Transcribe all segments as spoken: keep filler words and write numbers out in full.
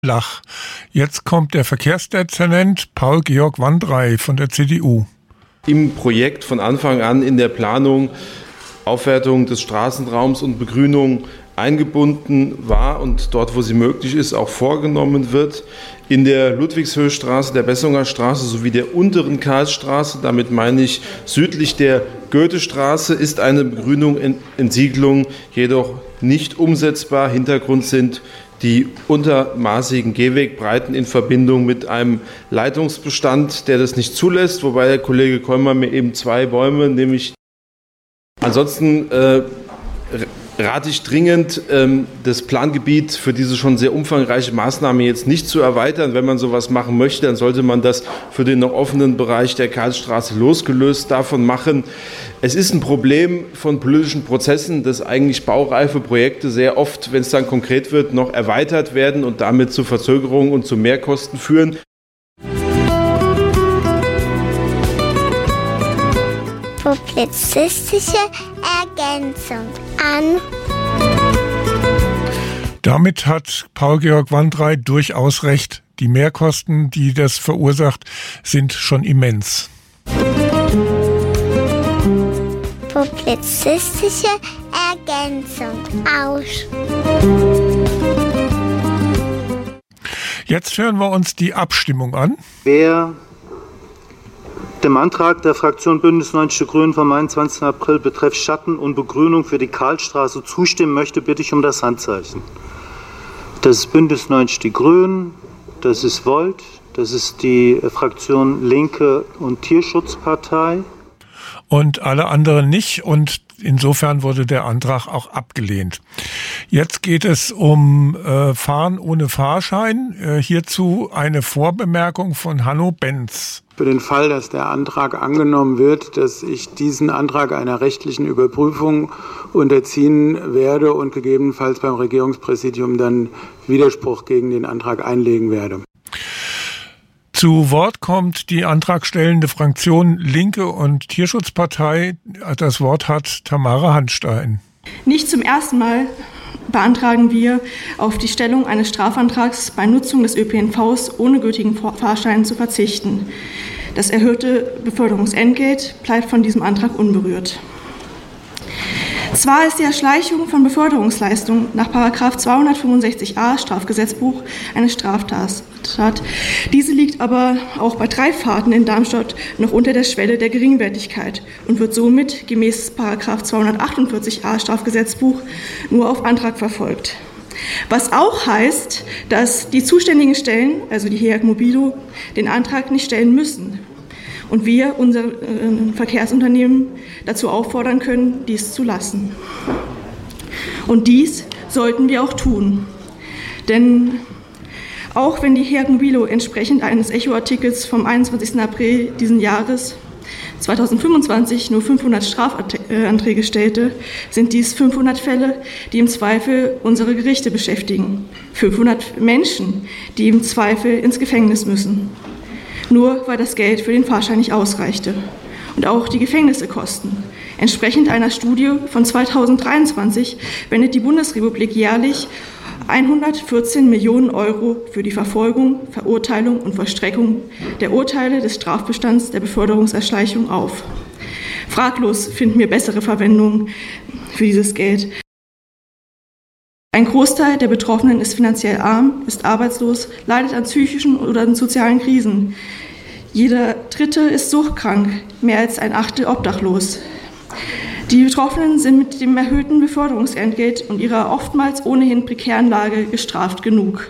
Lach. Jetzt kommt der Verkehrsdezernent Paul-Georg Wandrey von der C D U. Im Projekt von Anfang an in der Planung Aufwertung des Straßenraums und Begrünung eingebunden war und dort, wo sie möglich ist, auch vorgenommen wird. In der Ludwigshöchstraße, der Bessunger Straße sowie der unteren Karlsstraße, damit meine ich südlich der Goethestraße, ist eine Begrünung, Entsiegelung jedoch nicht umsetzbar. Hintergrund sind die untermaßigen Gehwegbreiten in Verbindung mit einem Leitungsbestand, der das nicht zulässt, wobei der Kollege Kollmann mir eben zwei Bäume, nämlich ansonsten äh, rate ich dringend, ähm, das Plangebiet für diese schon sehr umfangreiche Maßnahme jetzt nicht zu erweitern. Wenn man sowas machen möchte, dann sollte man das für den noch offenen Bereich der Karlsstraße losgelöst davon machen. Es ist ein Problem von politischen Prozessen, dass eigentlich baureife Projekte sehr oft, wenn es dann konkret wird, noch erweitert werden und damit zu Verzögerungen und zu Mehrkosten führen. Publizistische Ergänzung an. Damit hat Paul-Georg Wandrey durchaus recht. Die Mehrkosten, die das verursacht, sind schon immens. Publizistische Ergänzung aus. Jetzt hören wir uns die Abstimmung an. Wer dem Antrag der Fraktion Bündnis neunzig Die Grünen vom einundzwanzigsten April betreff Schatten und Begrünung für die Karlsstraße zustimmen möchte, bitte ich um das Handzeichen. Das ist Bündnis neunzig Die Grünen, das ist Volt, das ist die Fraktion Linke und Tierschutzpartei. Und alle anderen nicht, und insofern wurde der Antrag auch abgelehnt. Jetzt geht es um äh, Fahren ohne Fahrschein. Äh, hierzu eine Vorbemerkung von Hanno Benz. Für den Fall, dass der Antrag angenommen wird, dass ich diesen Antrag einer rechtlichen Überprüfung unterziehen werde und gegebenenfalls beim Regierungspräsidium dann Widerspruch gegen den Antrag einlegen werde. Zu Wort kommt die antragstellende Fraktion Linke und Tierschutzpartei. Das Wort hat Tamara Handstein. Nicht zum ersten Mal beantragen wir, auf die Stellung eines Strafantrags bei Nutzung des Ö P N Vs ohne gültigen Fahrschein zu verzichten. Das erhöhte Beförderungsentgelt bleibt von diesem Antrag unberührt. Zwar ist die Erschleichung von Beförderungsleistungen nach Paragraph zweihundertfünfundsechzig a Strafgesetzbuch eine Straftat. Diese liegt aber auch bei drei Fahrten in Darmstadt noch unter der Schwelle der Geringwertigkeit und wird somit gemäß Paragraph zweihundertachtundvierzig a Strafgesetzbuch nur auf Antrag verfolgt. Was auch heißt, dass die zuständigen Stellen, also die H E A G Mobilo, den Antrag nicht stellen müssen. Und wir, unser äh, Verkehrsunternehmen, dazu auffordern können, dies zu lassen. Und dies sollten wir auch tun. Denn auch wenn die H E A G Mobilo entsprechend eines Echo-Artikels vom einundzwanzigsten April diesen Jahres zweitausendfünfundzwanzig nur fünfhundert Strafanträge stellte, sind dies fünfhundert Fälle, die im Zweifel unsere Gerichte beschäftigen. fünfhundert Menschen, die im Zweifel ins Gefängnis müssen. Nur weil das Geld für den Fahrschein nicht ausreichte. Und auch die Gefängnisse kosten. Entsprechend einer Studie von zweitausenddreiundzwanzig wendet die Bundesrepublik jährlich hundertvierzehn Millionen Euro für die Verfolgung, Verurteilung und Vollstreckung der Urteile des Strafbestands der Beförderungserschleichung auf. Fraglos finden wir bessere Verwendung für dieses Geld. Ein Großteil der Betroffenen ist finanziell arm, ist arbeitslos, leidet an psychischen oder an sozialen Krisen. Jeder Dritte ist suchtkrank, mehr als ein Achtel obdachlos. Die Betroffenen sind mit dem erhöhten Beförderungsentgelt und ihrer oftmals ohnehin prekären Lage gestraft genug.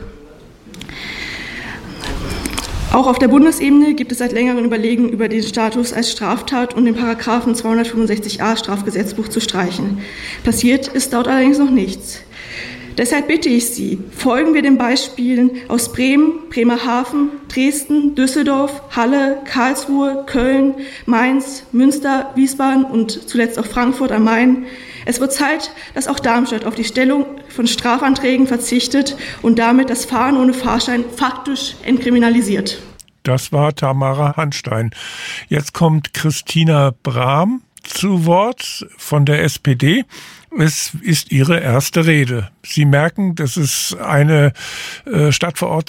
Auch auf der Bundesebene gibt es seit längerem Überlegen über den Status als Straftat und den Paragraphen zweihundertfünfundsechzig a Strafgesetzbuch zu streichen. Passiert ist dort allerdings noch nichts. Deshalb bitte ich Sie, folgen wir den Beispielen aus Bremen, Bremerhaven, Dresden, Düsseldorf, Halle, Karlsruhe, Köln, Mainz, Münster, Wiesbaden und zuletzt auch Frankfurt am Main. Es wird Zeit, dass auch Darmstadt auf die Stellung von Strafanträgen verzichtet und damit das Fahren ohne Fahrschein faktisch entkriminalisiert. Das war Tamara Handstein. Jetzt kommt Christina Brahm. zu Wort von der S P D. Es ist ihre erste Rede. Sie merken, das ist eine äh, Stadtverordnete